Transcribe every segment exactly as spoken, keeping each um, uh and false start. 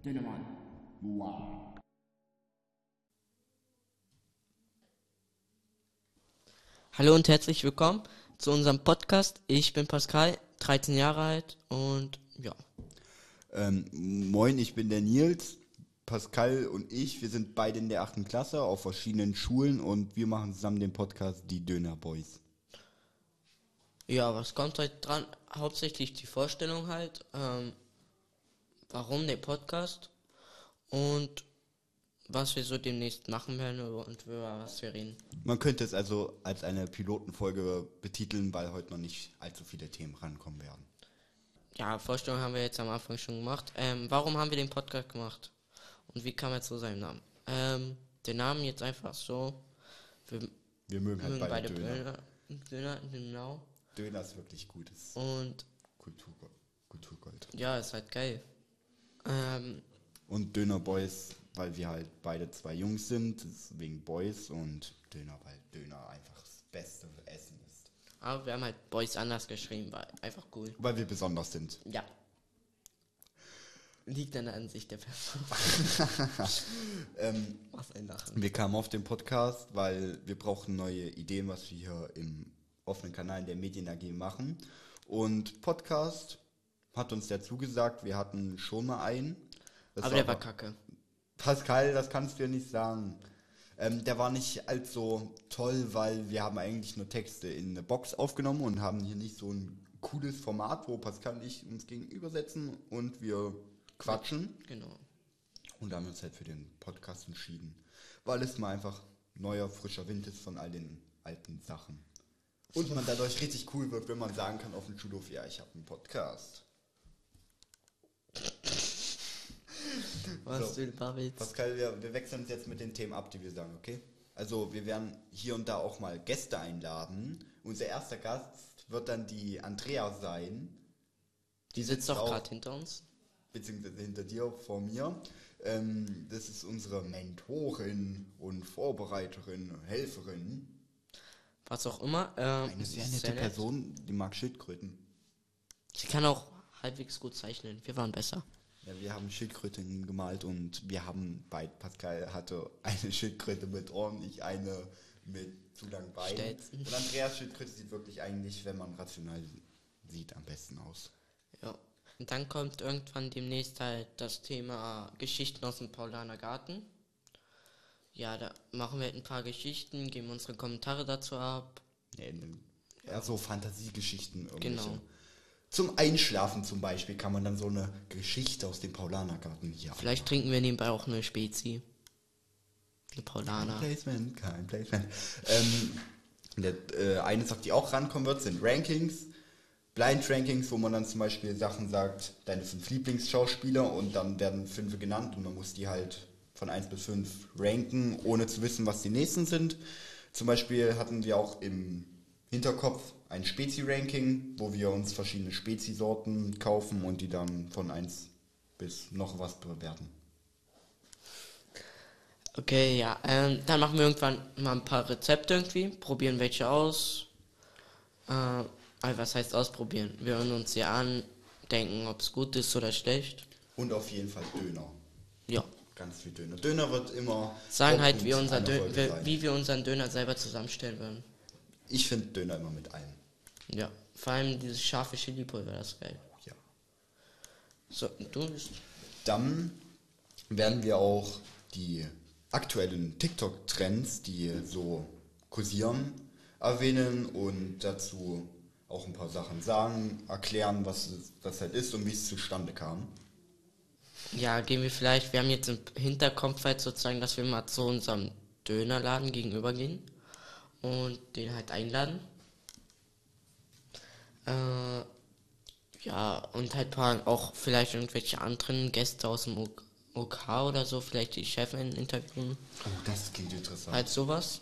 Dönermann. Wow. Hallo und herzlich willkommen zu unserem Podcast. Ich bin Pascal, dreizehn Jahre alt und ja. Ähm, moin, ich bin der Nils. Pascal und ich, wir sind beide in der achten Klasse auf verschiedenen Schulen und wir machen zusammen den Podcast Die Döner Boys. Ja, was kommt heute dran? Hauptsächlich die Vorstellung halt, ähm, warum der Podcast und was wir so demnächst machen werden und über was wir reden. Man könnte es also als eine Pilotenfolge betiteln, weil heute noch nicht allzu viele Themen rankommen werden. Ja, Vorstellung haben wir jetzt am Anfang schon gemacht. Ähm, warum haben wir den Podcast gemacht? Und wie kam er zu seinem Namen? Ähm, den Namen jetzt einfach so. Wir Wir mögen halt mögen beide, beide Döner. Döner. Döner, genau. Döner ist wirklich gutes Und Kulturgold. Kulturgold. ja, ist halt geil. Ähm, Und Döner Boys, weil wir halt beide zwei Jungs sind, deswegen Boys, und Döner, weil Döner einfach das beste Essen ist. aber wir haben halt Boys anders geschrieben, war einfach cool. Weil wir besonders sind. Ja. Liegt an der Ansicht der Person. ähm, Was ein Lachen. Wir kamen auf den Podcast, weil wir brauchen neue Ideen, was wir hier im offenen Kanal in der Medien A G machen. Und Podcast hat uns der zugesagt, wir hatten schon mal einen. Das Aber der war kacke. Pascal, das kannst du ja nicht sagen. Ähm, der war nicht allzu toll, weil wir haben eigentlich nur Texte in eine Box aufgenommen und haben hier nicht so ein cooles Format, wo Pascal und ich uns gegenübersetzen und wir quatschen. Genau. Und da haben wir uns halt für den Podcast entschieden. Weil es mal einfach neuer, frischer Wind ist von all den alten Sachen. Und man dadurch richtig cool wird, wenn man sagen kann auf dem Schulhof, ja, ich habe einen Podcast. Was So. du babbelst. Pascal, wir, wir wechseln uns jetzt mit den Themen ab, die wir sagen, okay? Also wir werden hier und da auch mal Gäste einladen. Unser erster Gast wird dann die Andrea sein. Die sitzt doch gerade hinter uns. Beziehungsweise hinter dir, vor mir. Ähm, das ist unsere Mentorin und Vorbereiterin, Helferin. Was auch immer. Ähm, Eine sehr sehr nette nett. Person, die mag Schildkröten. Sie kann auch halbwegs gut zeichnen. Wir waren besser. Ja, wir haben Schildkröten gemalt und wir haben bei Pascal hatte eine Schildkröte mit Ohren, ich eine mit zu langen Beinen. Stelzen. Und Andreas Schildkröte sieht wirklich eigentlich, wenn man rational sieht, am besten aus. Ja. Und dann kommt irgendwann demnächst halt das Thema Geschichten aus dem Paulaner Garten. Ja, da machen wir halt ein paar Geschichten, geben unsere Kommentare dazu ab. Ja, ja, so Fantasiegeschichten irgendwelche. Genau. Zum Einschlafen zum Beispiel kann man dann so eine Geschichte aus dem Paulanergarten hier. Vielleicht trinken wir nebenbei auch eine Spezi. Eine Paulaner. Placement, kein Placement. ähm, der, äh, eine Sache, die auch rankommen wird, sind Rankings. Blind Rankings, wo man dann zum Beispiel Sachen sagt, deine fünf Lieblingsschauspieler und dann werden fünf genannt und man muss die halt von eins bis fünf ranken, ohne zu wissen, was die nächsten sind. Zum Beispiel hatten wir auch im Hinterkopf ein Spezi-Ranking, wo wir uns verschiedene Spezi-Sorten kaufen und die dann von eins bis noch was bewerten. Okay, ja. Ähm, dann machen wir irgendwann mal ein paar Rezepte irgendwie, probieren welche aus. Äh, also was heißt ausprobieren? Wir hören uns sie an, denken, ob es gut ist oder schlecht. Und auf jeden Fall Döner. Ja. Ganz viel Döner. Döner wird immer... Sagen halt, Hauptpunkt wie, unser einer Dö Folge wie, sein. wie wir unseren Döner selber zusammenstellen würden. Ich finde Döner immer mit allem. Ja. Vor allem dieses scharfe Chili-Pulver, das ist geil. Ja. So, du bist. Dann werden wir auch die aktuellen TikTok-Trends, die so kursieren, erwähnen und dazu auch ein paar Sachen sagen, erklären, was es, das halt ist und wie es zustande kam. Ja, gehen wir vielleicht, wir haben jetzt im Hinterkopf halt sozusagen, dass wir mal zu unserem Dönerladen gegenüber gehen und den halt einladen. Äh, ja, und halt paar, auch vielleicht irgendwelche anderen Gäste aus dem O K oder so, vielleicht die Chefin interviewen. Oh, das klingt interessant. Halt sowas.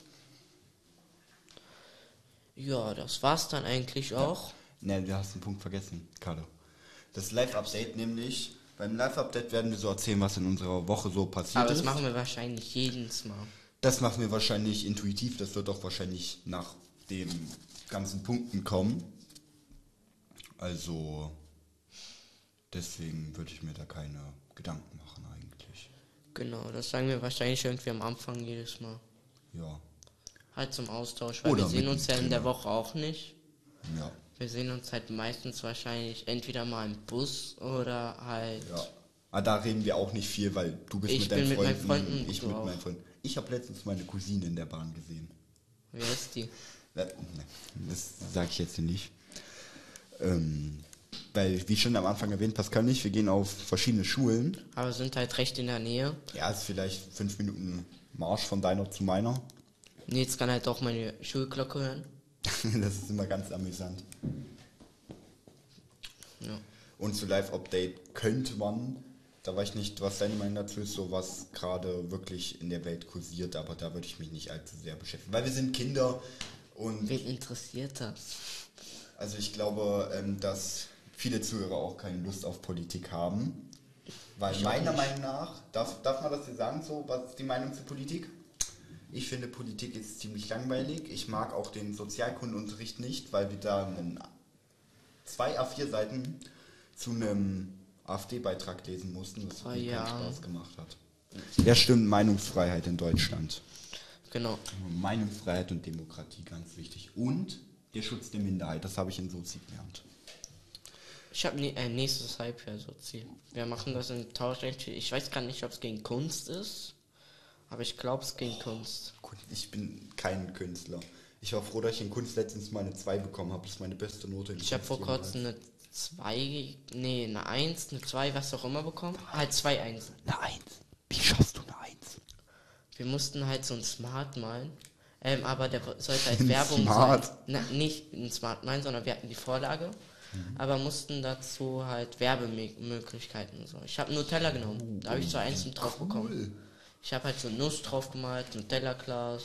Ja, das war's dann eigentlich auch. Ne, du hast einen Punkt vergessen, Carlo. Das Live-Update nämlich, beim Live-Update werden wir so erzählen, was in unserer Woche so passiert Aber ist. das machen wir wahrscheinlich jedes Mal. Das machen wir wahrscheinlich intuitiv, das wird auch wahrscheinlich nach den ganzen Punkten kommen. Also, Deswegen würde ich mir da keine Gedanken machen eigentlich. Genau, das sagen wir wahrscheinlich irgendwie am Anfang jedes Mal. Ja. Halt zum Austausch, weil Oder wir sehen uns ja in mittendrin. der Woche auch nicht. Ja. Wir sehen uns halt meistens wahrscheinlich entweder mal im Bus oder halt... Ja. Aber da reden wir auch nicht viel, weil du bist Ich mit deinen bin mit Freunden, meinen Freunden, ich du mit auch. meinen Freunden. Ich habe letztens meine Cousine in der Bahn gesehen. Wer ist die? Äh, Das sage ich jetzt hier nicht. Ähm, weil, wie schon am Anfang erwähnt, Pascal und ich, wir gehen auf verschiedene Schulen. Aber sind halt recht in der Nähe. Ja, ist vielleicht fünf Minuten Marsch von deiner zu meiner. Nils kann halt auch meine Schulglocke hören. Das ist immer ganz amüsant. Ja. Und zu Live-Update könnte man, da weiß ich nicht, was deine Meinung dazu ist, so was gerade wirklich in der Welt kursiert, aber da würde ich mich nicht allzu sehr beschäftigen. Weil wir sind Kinder und Wen interessiert das? also ich glaube, ähm, dass viele Zuhörer auch keine Lust auf Politik haben. Weil Ich auch meiner nicht. Meinung nach, darf, darf man das hier sagen, so, was ist die Meinung zur Politik? Ich finde, Politik ist ziemlich langweilig. Ich mag auch den Sozialkundenunterricht nicht, weil wir da einen, zwei A vier Seiten zu einem AfD-Beitrag lesen mussten, was Oh mir ja. keinen Spaß gemacht hat. Ja, stimmt, Meinungsfreiheit in Deutschland. Genau. Meinungsfreiheit und Demokratie, ganz wichtig. Und der Schutz der Minderheit, das habe ich in Sozi gelernt. Ich habe ne, äh, nächstes Halbjahr so Ziel. Wir machen das in Tausch. Ich weiß gar nicht, ob es gegen Kunst ist, aber ich glaube es gegen Kunst. Gut, ich bin kein Künstler. Ich war froh, dass ich in Kunst letztens mal eine zwei bekommen habe. Das ist meine beste Note. in Ich habe vor Kunst jemals. kurzem eine zwei, nee, eine eins, eine zwei, was auch immer bekommen. Halt zwei Einsen. Eine eins. Wie schaffst du eine eins? Wir mussten halt so ein Smart malen. Ähm, aber der sollte halt Ein Werbung Smart? sein. Na, nicht ein Smart malen, sondern wir hatten die Vorlage. Aber mussten dazu halt Werbemöglichkeiten und so. Ich habe Nutella genommen. Da habe ich so eins drauf bekommen. Ich habe halt so Nuss drauf gemalt, Nutella-Glas.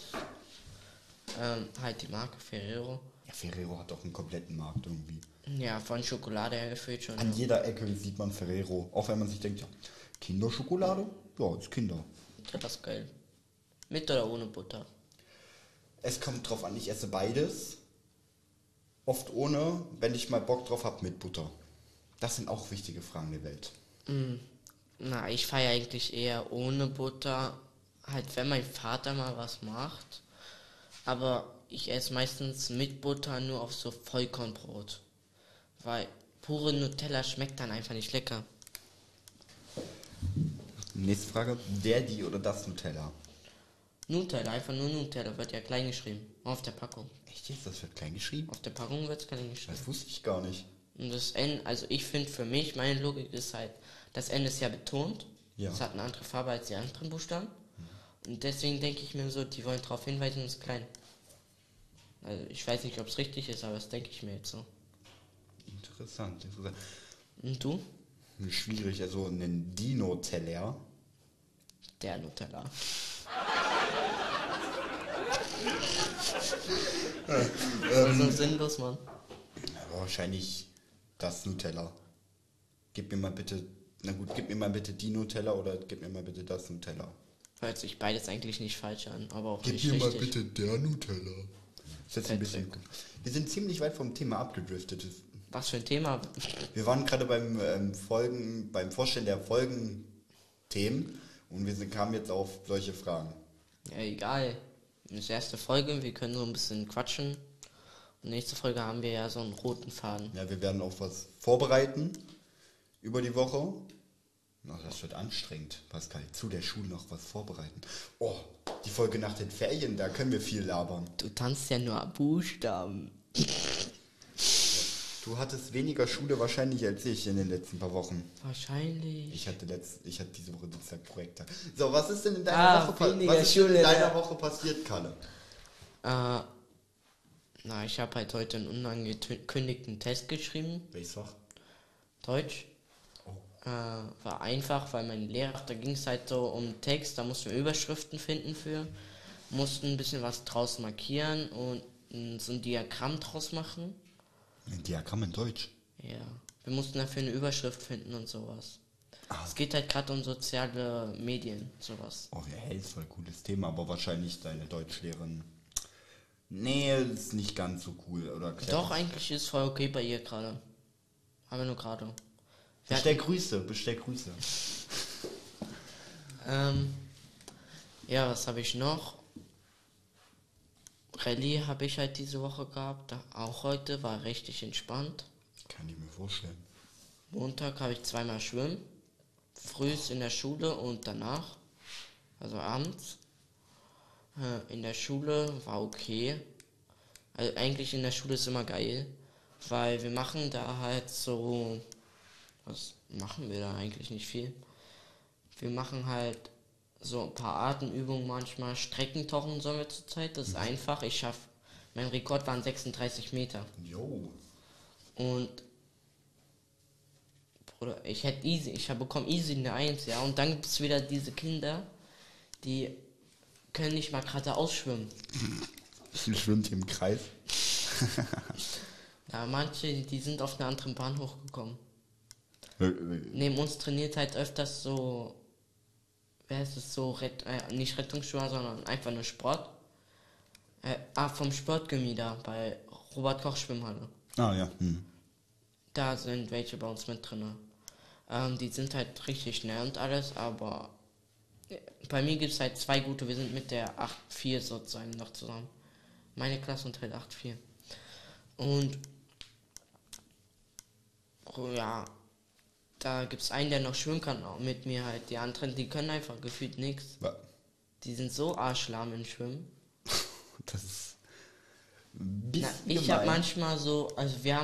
Ähm, halt die Marke Ferrero. Ja, Ferrero hat doch einen kompletten Markt irgendwie. Ja, von Schokolade her gefüllt schon. An jeder Ecke sieht man Ferrero. Auch wenn man sich denkt, ja, Kinderschokolade? Ja, ist Kinder. Nutella ist geil. Mit oder ohne Butter? Es kommt drauf an, ich esse beides. Oft ohne, wenn ich mal Bock drauf habe, mit Butter. Das sind auch wichtige Fragen der Welt. Mm, na, ich feiere eigentlich eher ohne Butter. Halt, wenn mein Vater mal was macht. Aber ich esse meistens mit Butter nur auf so Vollkornbrot. Weil pure Nutella schmeckt dann einfach nicht lecker. Nächste Frage, der, die oder das Nutella? Nutella, einfach nur Nutella, wird ja klein geschrieben. Auf der Packung. Echt jetzt? Das wird klein geschrieben? Auf der Packung wird es klein geschrieben. Das wusste ich gar nicht. Und das N, also ich finde für mich, meine Logik ist halt, das N ist ja betont. Ja. Es hat eine andere Farbe als die anderen Buchstaben. Und deswegen denke ich mir so, die wollen darauf hinweisen, es ist klein. Also ich weiß nicht, ob es richtig ist, aber das denke ich mir jetzt so. Interessant, interessant. Und du? Schwierig, also einen Dino-Teller. Der Nutella. so sinnlos, Mann. Aber wahrscheinlich das Nutella. Gib mir mal bitte, na gut, gib mir mal bitte die Nutella oder gib mir mal bitte das Nutella. Hört sich beides eigentlich nicht falsch an, aber auch Gib nicht mir mal richtig. bitte der Nutella. Das ist jetzt ein bisschen, Patrick. wir sind ziemlich weit vom Thema abgedriftet. Was für ein Thema. Wir waren gerade beim ähm, Folgen, beim Vorstellen der Folgenthemen und wir sind, kamen jetzt auf solche Fragen. Ja, egal. Das ist die erste Folge, wir können so ein bisschen quatschen. Und nächste Folge haben wir ja so einen roten Faden. Ja, wir werden auch was vorbereiten über die Woche. Ach, das wird anstrengend, Pascal. Zu der Schule noch was vorbereiten. Oh, die Folge nach den Ferien, da können wir viel labern. Du tanzt ja nur Buchstaben. Du hattest weniger Schule wahrscheinlich als ich in den letzten paar Wochen. Wahrscheinlich. Ich hatte letzt, ich hatte diese Woche Dienstag Projekte. So, was ist denn in deiner Ah, Woche pa- weniger was ist denn Schule, in deiner ja. Woche passiert, Kalle? Äh, na, ich habe halt heute einen unangekündigten Test geschrieben. Welches Fach? Deutsch. Oh. Äh, war einfach, weil mein Lehrer, da ging es halt so um Text, da mussten wir Überschriften finden für. Mussten ein bisschen was draus markieren und mm, so ein Diagramm draus machen. Ein Diagramm in Deutsch. Ja. Wir mussten dafür eine Überschrift finden und sowas. Ah. Es geht halt gerade um soziale Medien, sowas. Oh, ja, hey, ist voll cooles Thema, aber wahrscheinlich deine Deutschlehrerin. Nee, ist nicht ganz so cool, oder? Clever. Doch, eigentlich ist voll okay bei ihr gerade. Aber nur gerade. Bestell Grüße, bestell Grüße. Ähm, ja, was habe ich noch? Rallye habe ich halt diese Woche gehabt. Auch heute war richtig entspannt. Kann ich mir vorstellen. Montag habe ich zweimal schwimmen. Frühs in der Schule und danach. Also abends. Äh, in der Schule war okay. Also eigentlich in der Schule ist immer geil. Weil wir machen da halt so... Was machen wir da eigentlich nicht viel? Wir machen halt so ein paar Atemübungen manchmal. Streckentauchen sollen wir zurzeit. Das ist einfach. Ich schaff... Mein Rekord waren sechsunddreißig Meter. Jo. Und Bruder, ich hätte easy, ich habe bekommen easy eine Eins, ja. Und dann gibt es wieder diese Kinder, die können nicht mal gerade ausschwimmen. Wie viel schwimmt ihr im Kreis? Ja, manche, die sind auf einer anderen Bahn hochgekommen. Neben uns trainiert halt öfters so, wer ist es so, Rett, äh, nicht Rettungsschwimmer, sondern einfach nur Sport. Äh, ah, vom Sportgymnasium da, bei Robert Koch Schwimmhalle. Ah ja. Hm. Da sind welche bei uns mit drin. Ähm, die sind halt richtig schnell und alles, aber bei mir gibt es halt zwei gute. Wir sind mit der acht vier sozusagen noch zusammen. Meine Klasse und halt acht vier. Und oh ja, da gibt es einen, der noch schwimmen kann, auch mit mir halt. Die anderen, die können einfach gefühlt nichts. Die sind so arschlahm im Schwimmen. Das ist... Na, ich habe manchmal so, also wir haben